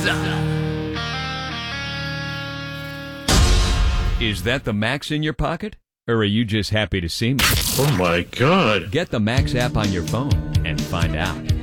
Is that the Max in your pocket? Or are you just happy to see me? Oh, my God. Get the Max app on your phone and find out.